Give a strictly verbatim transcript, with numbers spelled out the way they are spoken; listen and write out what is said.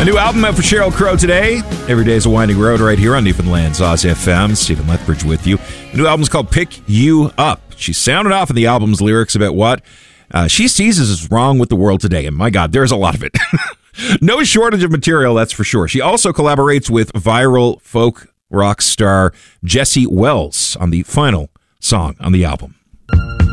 A new album out for Sheryl Crow today. Every Day's a Winding Road right here on Newfoundland's Oz F M. Stephen Lethbridge with you. The new album's called Pick You Up. She sounded off in the album's lyrics about what uh, she sees as wrong with the world today. And my God, there's a lot of it. No shortage of material, that's for sure. She also collaborates with viral folk rock star Jesse Wells on the final song on the album.